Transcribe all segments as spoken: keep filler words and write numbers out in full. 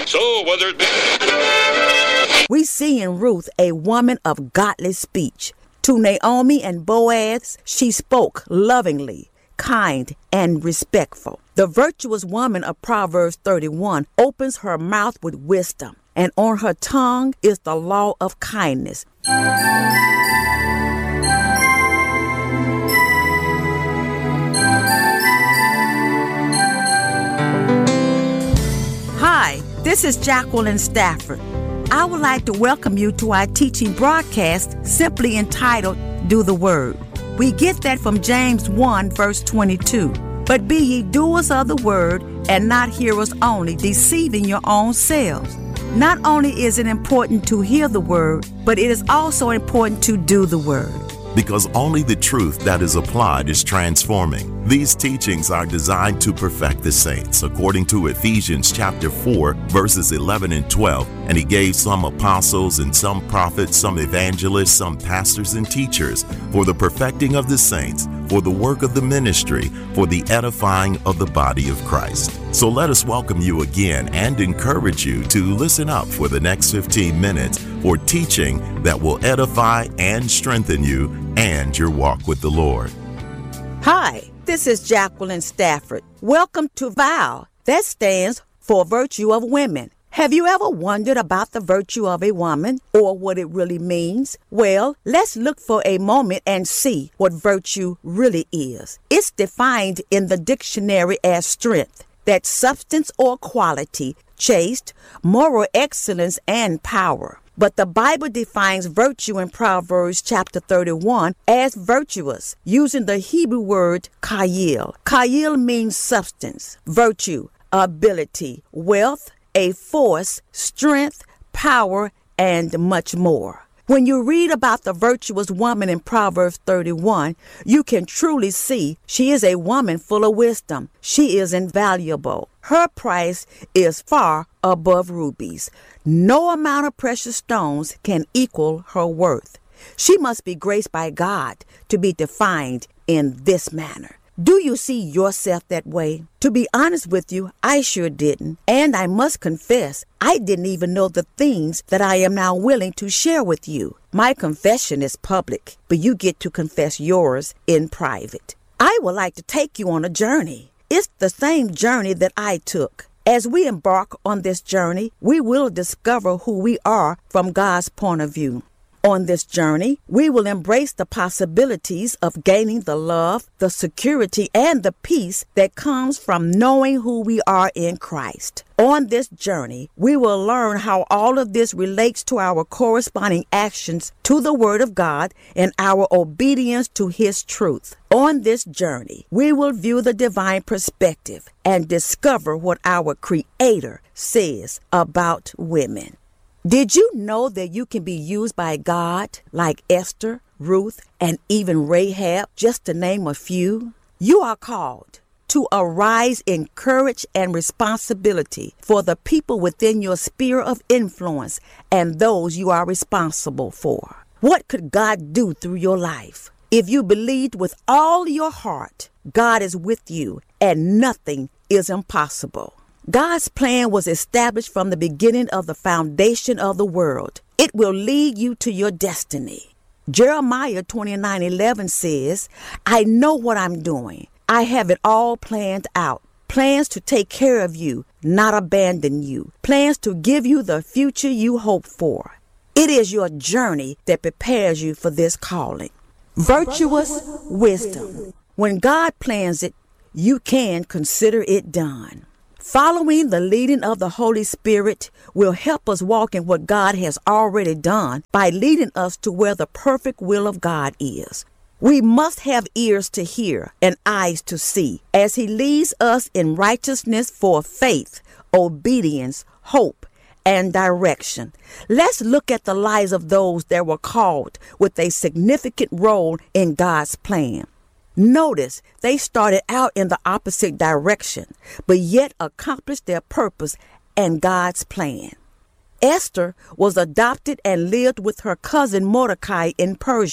So whether it be... We see in Ruth a woman of godly speech. To Naomi and Boaz, she spoke lovingly, kind, and respectful. The virtuous woman of Proverbs thirty-one opens her mouth with wisdom, and on her tongue is the law of kindness. Hi, this is Jacqueline Stafford. I would like to welcome you to our teaching broadcast simply entitled, Do the Word. We get that from James one, verse twenty-two. But be ye doers of the word, and not hearers only, deceiving your own selves. Not only is it important to hear the word, but it is also important to do the word. Because only the truth that is applied is transforming. These teachings are designed to perfect the saints, according to Ephesians chapter four, verses eleven and twelve. And he gave some apostles and some prophets, some evangelists, some pastors and teachers, for the perfecting of the saints, for the work of the ministry, for the edifying of the body of Christ. So let us welcome you again and encourage you to listen up for the next fifteen minutes for teaching that will edify and strengthen you and your walk with the Lord. Hi, this is Jacqueline Stafford. Welcome to VOW. That stands for Virtue of Women. Have you ever wondered about the virtue of a woman or what it really means? Well, let's look for a moment and see what virtue really is. It's defined in the dictionary as strength, that substance or quality, chaste, moral excellence, and power. But the Bible defines virtue in Proverbs chapter thirty-one as virtuous, using the Hebrew word chayil. Chayil means substance, virtue, ability, wealth, a force, strength, power, and much more. When you read about the virtuous woman in Proverbs thirty-one, you can truly see she is a woman full of wisdom. She is invaluable. Her price is far above rubies. No amount of precious stones can equal her worth. She must be graced by God to be defined in this manner. Do you see yourself that way? To be honest with you, I sure didn't. And I must confess, I didn't even know the things that I am now willing to share with you. My confession is public, but you get to confess yours in private. I would like to take you on a journey. It's the same journey that I took. As we embark on this journey, we will discover who we are from God's point of view. On this journey, we will embrace the possibilities of gaining the love, the security, and the peace that comes from knowing who we are in Christ. On this journey, we will learn how all of this relates to our corresponding actions to the Word of God and our obedience to His truth. On this journey, we will view the divine perspective and discover what our Creator says about women. Did you know that you can be used by God like Esther, Ruth, and even Rahab, just to name a few? You are called to arise in courage and responsibility for the people within your sphere of influence and those you are responsible for. What could God do through your life? If you believed with all your heart, God is with you and nothing is impossible. God's plan was established from the beginning of the foundation of the world. It will lead you to your destiny. Jeremiah twenty-nine eleven says, I know what I'm doing. I have it all planned out. Plans to take care of you, not abandon you. Plans to give you the future you hope for. It is your journey that prepares you for this calling. Virtuous wisdom. When God plans it, you can consider it done. Following the leading of the Holy Spirit will help us walk in what God has already done by leading us to where the perfect will of God is. We must have ears to hear and eyes to see as He leads us in righteousness for faith, obedience, hope, and direction. Let's look at the lives of those that were called with a significant role in God's plan. Notice they started out in the opposite direction, but yet accomplished their purpose and God's plan. Esther was adopted and lived with her cousin Mordecai in Persia.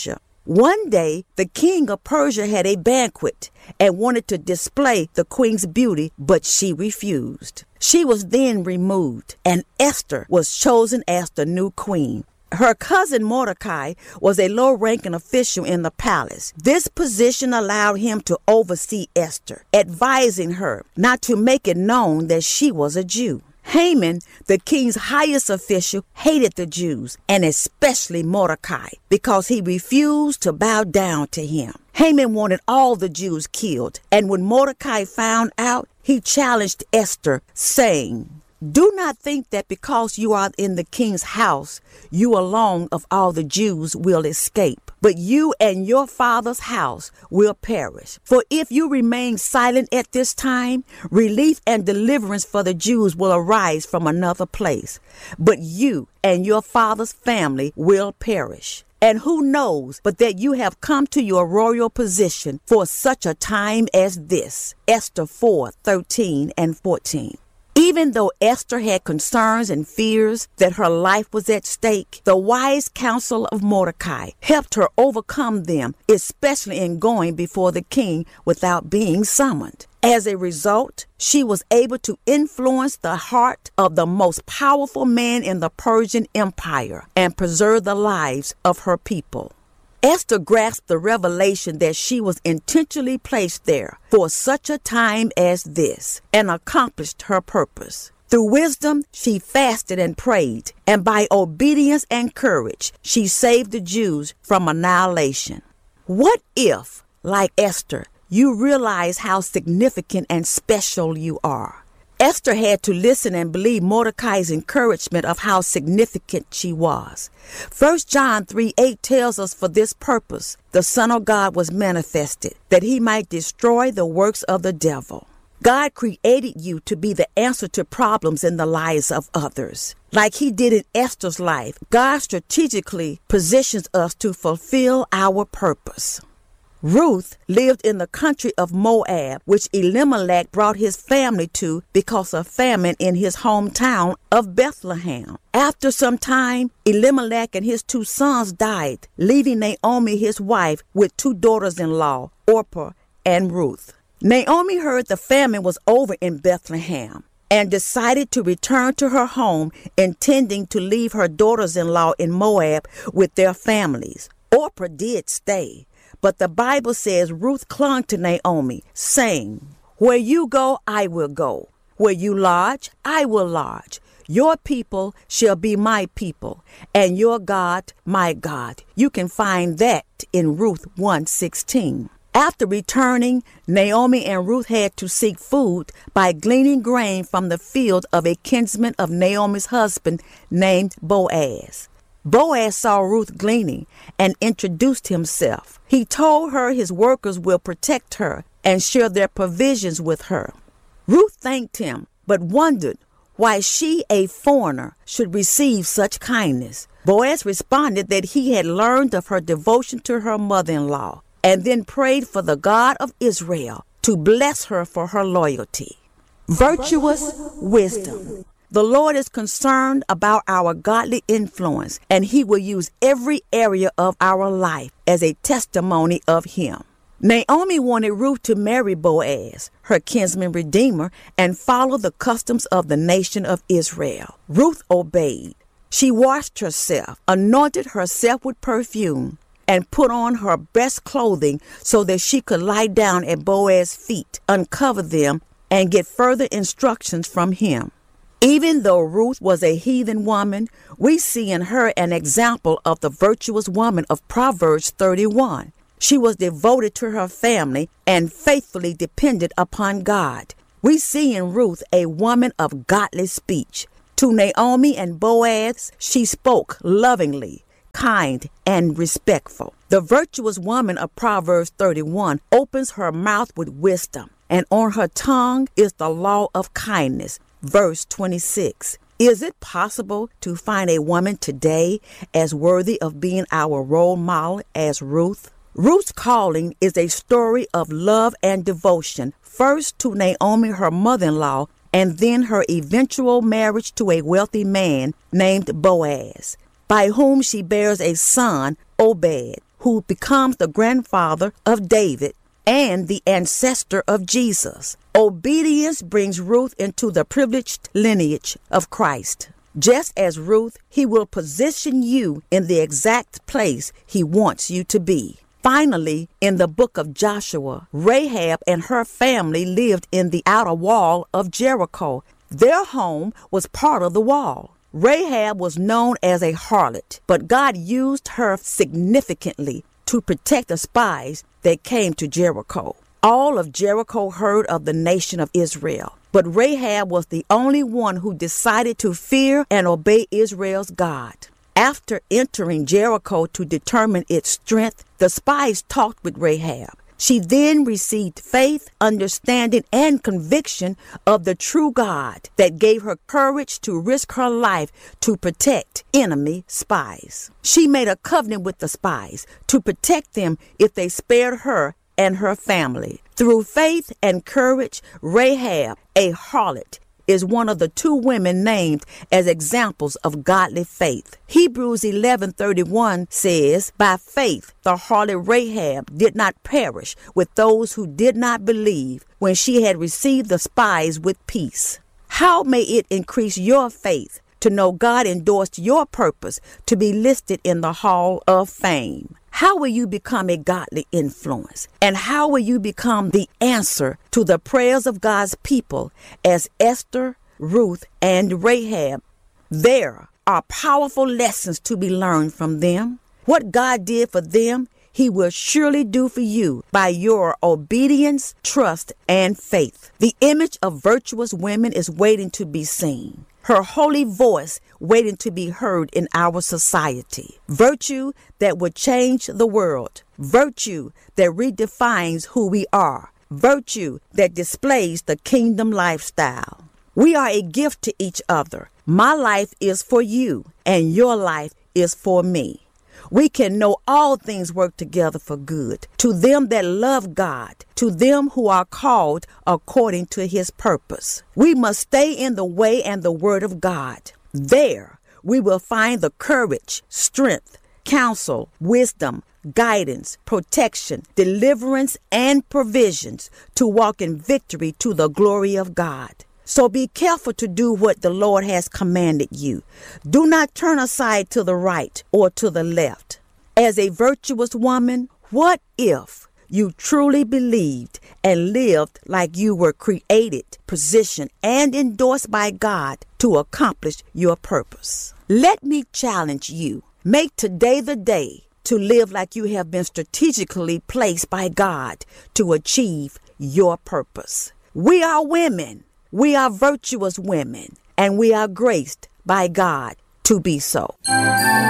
One day, the king of Persia had a banquet and wanted to display the queen's beauty, but she refused. She was then removed, and Esther was chosen as the new queen. Her cousin Mordecai was a low-ranking official in the palace. This position allowed him to oversee Esther, advising her not to make it known that she was a Jew. Haman, the king's highest official, hated the Jews, and especially Mordecai, because he refused to bow down to him. Haman wanted all the Jews killed, and when Mordecai found out, he challenged Esther, saying, "Do not think that because you are in the king's house, you alone of all the Jews will escape, but you and your father's house will perish. For if you remain silent at this time, relief and deliverance for the Jews will arise from another place, but you and your father's family will perish. And who knows but that you have come to your royal position for such a time as this." Esther four, thirteen and fourteen. Even though Esther had concerns and fears that her life was at stake, the wise counsel of Mordecai helped her overcome them, especially in going before the king without being summoned. As a result, she was able to influence the heart of the most powerful man in the Persian Empire and preserve the lives of her people. Esther grasped the revelation that she was intentionally placed there for such a time as this and accomplished her purpose. Through wisdom, she fasted and prayed, and by obedience and courage, she saved the Jews from annihilation. What if, like Esther, you realize how significant and special you are? Esther had to listen and believe Mordecai's encouragement of how significant she was. First John three eight tells us, "For this purpose the Son of God was manifested, that he might destroy the works of the devil." God created you to be the answer to problems in the lives of others. Like he did in Esther's life, God strategically positions us to fulfill our purpose. Ruth lived in the country of Moab, which Elimelech brought his family to because of famine in his hometown of Bethlehem. After some time, Elimelech and his two sons died, leaving Naomi, his wife, with two daughters-in-law, Orpah and Ruth. Naomi heard the famine was over in Bethlehem and decided to return to her home, intending to leave her daughters-in-law in Moab with their families. Orpah did stay. But the Bible says Ruth clung to Naomi, saying, "Where you go, I will go. Where you lodge, I will lodge. Your people shall be my people, and your God, my God." You can find that in Ruth one sixteen. After returning, Naomi and Ruth had to seek food by gleaning grain from the field of a kinsman of Naomi's husband named Boaz. Boaz saw Ruth gleaning and introduced himself. He told her his workers will protect her and share their provisions with her. Ruth thanked him, but wondered why she, a foreigner, should receive such kindness. Boaz responded that he had learned of her devotion to her mother-in-law and then prayed for the God of Israel to bless her for her loyalty. Virtuous wisdom. The Lord is concerned about our godly influence, and he will use every area of our life as a testimony of him. Naomi wanted Ruth to marry Boaz, her kinsman redeemer, and follow the customs of the nation of Israel. Ruth obeyed. She washed herself, anointed herself with perfume, and put on her best clothing so that she could lie down at Boaz's feet, uncover them, and get further instructions from him. Even though Ruth was a heathen woman, we see in her an example of the virtuous woman of Proverbs thirty-one. She was devoted to her family and faithfully depended upon God. We see in Ruth a woman of godly speech. To Naomi and Boaz, she spoke lovingly, kind, and respectful. The virtuous woman of Proverbs thirty-one opens her mouth with wisdom, and on her tongue is the law of kindness. Verse twenty-six. Is it possible to find a woman today as worthy of being our role model as Ruth? Ruth's calling is a story of love and devotion, first to Naomi, her mother-in-law, and then her eventual marriage to a wealthy man named Boaz, by whom she bears a son, Obed. who becomes the grandfather of David and the ancestor of Jesus. Obedience brings Ruth into the privileged lineage of Christ. Just as Ruth, he will position you in the exact place he wants you to be. Finally, in the book of Joshua, Rahab and her family lived in the outer wall of Jericho. Their home was part of the wall. Rahab was known as a harlot, but God used her significantly to protect the spies that came to Jericho. All of Jericho heard of the nation of Israel, but Rahab was the only one who decided to fear and obey Israel's God. After entering Jericho to determine its strength, the spies talked with Rahab. She then received faith, understanding, and conviction of the true God that gave her courage to risk her life to protect enemy spies. She made a covenant with the spies to protect them if they spared her and her family. Through faith and courage, Rahab, a harlot, is one of the two women named as examples of godly faith. Hebrews eleven thirty-one says, "By faith the harlot Rahab did not perish with those who did not believe when she had received the spies with peace." How may it increase your faith to know God endorsed your purpose to be listed in the Hall of Fame? How will you become a godly influence? And how will you become the answer to the prayers of God's people as Esther, Ruth, and Rahab? There are powerful lessons to be learned from them. What God did for them, he will surely do for you by your obedience, trust, and faith. The image of virtuous women is waiting to be seen. Her holy voice waiting to be heard in our society. Virtue that will change the world. Virtue that redefines who we are. Virtue that displays the kingdom lifestyle. We are a gift to each other. My life is for you, and your life is for me. We can know all things work together for good to them that love God, to them who are called according to his purpose. We must stay in the way and the word of God. There we will find the courage, strength, counsel, wisdom, guidance, protection, deliverance, and provisions to walk in victory to the glory of God. So be careful to do what the Lord has commanded you. Do not turn aside to the right or to the left. As a virtuous woman, what if you truly believed and lived like you were created, positioned, and endorsed by God to accomplish your purpose? Let me challenge you. Make today the day to live like you have been strategically placed by God to achieve your purpose. We are women. We are virtuous women, and we are graced by God to be so.